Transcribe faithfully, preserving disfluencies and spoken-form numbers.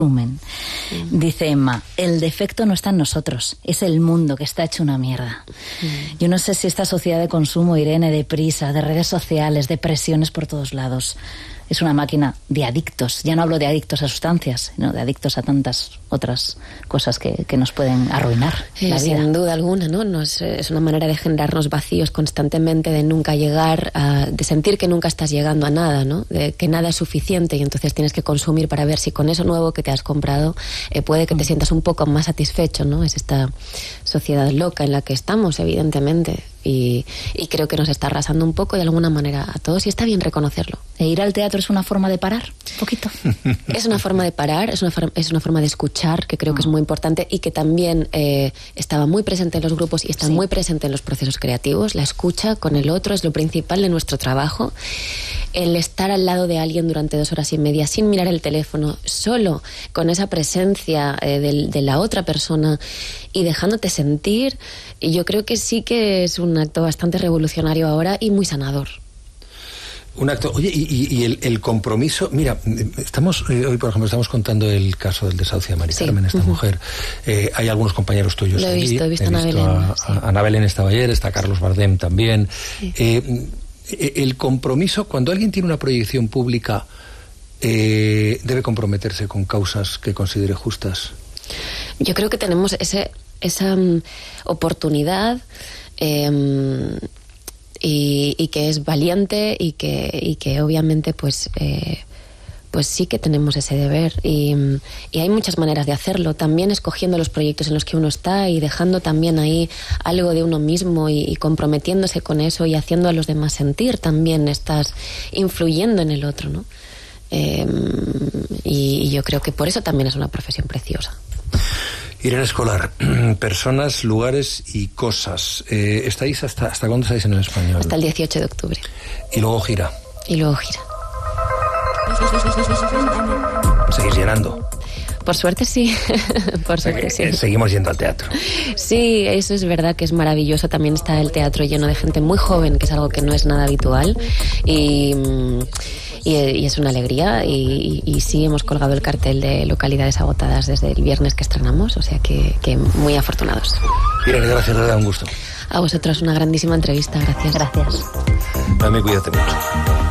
Dice Emma, el defecto no está en nosotros, es el mundo que está hecho una mierda. Mm. Yo no sé si esta sociedad de consumo, Irene, de prisa, de redes sociales, de presiones por todos lados, es una máquina de adictos. Ya no hablo de adictos a sustancias, sino de adictos a tantas otras cosas que, que nos pueden arruinar eh, la vida. Sin duda alguna, ¿no? Nos, es una manera de generarnos vacíos constantemente, de nunca llegar, a, de sentir que nunca estás llegando a nada, ¿no? De que nada es suficiente y entonces tienes que consumir para ver si con eso nuevo que te has comprado eh, puede que te sientas un poco más satisfecho, ¿no? Es esta sociedad loca en la que estamos, evidentemente. Y, y creo que nos está arrasando un poco de alguna manera a todos y está bien reconocerlo. ¿E ir al teatro es una forma de parar? Un poquito. Es una forma de parar, es una, es una forma de escuchar, que creo que es muy importante y que también eh, estaba muy presente en los grupos y está sí. muy presente en los procesos creativos. La escucha con el otro es lo principal de nuestro trabajo. El estar al lado de alguien durante dos horas y media sin mirar el teléfono, solo con esa presencia eh, de, de la otra persona y dejándote sentir, y yo creo que sí que es un acto bastante revolucionario ahora y muy sanador. Un acto, oye, y, y, y el, el compromiso, mira, estamos eh, hoy por ejemplo estamos contando el caso del desahucio de Mari sí. Carmen, esta uh-huh. mujer. Eh, hay algunos compañeros tuyos. Lo he allí. visto, he visto, he Ana visto Belén. A, sí. a Ana Belén estaba ayer, está Carlos Bardem también. Sí. Eh, el compromiso, cuando alguien tiene una proyección pública, eh, debe comprometerse con causas que considere justas. Yo creo que tenemos ese, esa um, oportunidad eh, y, y que es valiente y que, y que obviamente pues... Eh, pues sí que tenemos ese deber y, y hay muchas maneras de hacerlo, también escogiendo los proyectos en los que uno está y dejando también ahí algo de uno mismo y, y comprometiéndose con eso y haciendo a los demás sentir también, estás influyendo en el otro, ¿no? Eh, y, y yo creo que por eso también es una profesión preciosa. Irene Escolar, personas, lugares y cosas. Eh, ¿Estáis hasta, hasta cuándo estáis en el Español? Hasta el dieciocho de octubre. Y luego gira. Y luego gira. ¿Seguís llenando? Por suerte sí, por suerte sí. Seguimos yendo al teatro. Sí, eso es verdad que es maravilloso. También está el teatro lleno de gente muy joven, que es algo que no es nada habitual. Y, y, y es una alegría. Y, y, y sí, hemos colgado el cartel de localidades agotadas desde el viernes que estrenamos. O sea que, que muy afortunados. Irene, gracias, te da un gusto. A vosotros una grandísima entrevista. Gracias. Gracias. También cuídate mucho.